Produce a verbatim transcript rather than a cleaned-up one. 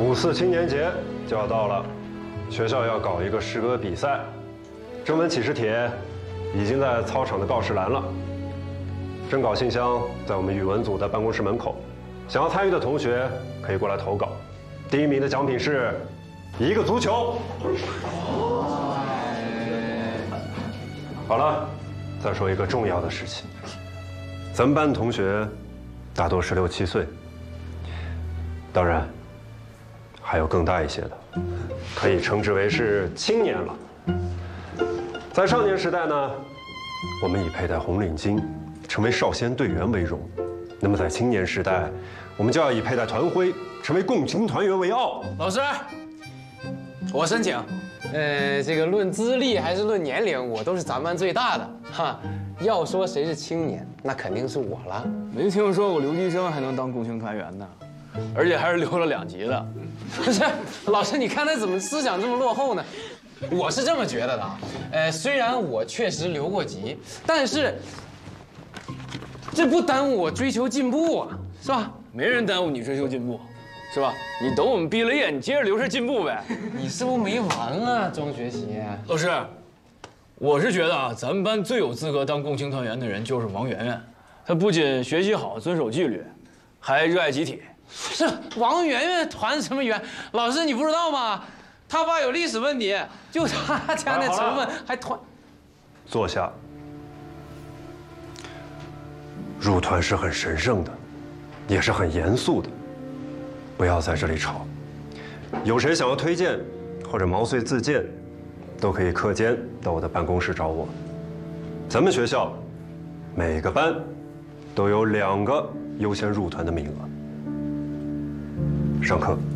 五四青年节就要到了，学校要搞一个诗歌比赛。征文启事帖已经在操场的告示栏了，征稿信箱在我们语文组的办公室门口。想要参与的同学可以过来投稿。第一名的奖品是一个足球。好了，再说一个重要的事情。咱们班同学大多十六七岁，当然还有更大一些的，可以称之为是青年了。在少年时代呢，我们以佩戴红领巾成为少先队员为荣；那么在青年时代，我们就要以佩戴团徽成为共青团员为傲。 老师，我申请。呃，这个论资历还是论年龄，我都是咱班最大的哈。要说谁是青年，那肯定是我了。 没听说过留级生还能当共青团员呢，而且还是留了两级的。 不是，老师，你看他怎么思想这么落后呢？我是这么觉得的，呃，虽然我确实留过级，但是这不耽误我追求进步啊，是吧？ 没人耽误你追求进步，是吧？你等我们毕了业，你接着留着进步呗。 你是不是没完啊，庄学习？ 老师，我是觉得啊，咱们班最有资格当共青团员的人就是王媛媛，她不仅学习好、遵守纪律，还热爱集体。 是王媛媛团什么员？老师你不知道吗？他爸有历史问题，就他家那成分还团。 坐下。入团是很神圣的，也是很严肃的，不要在这里吵。有谁想要推荐或者毛遂自荐，都可以课间到我的办公室找我。咱们学校每个班都有两个优先入团的名额。上课。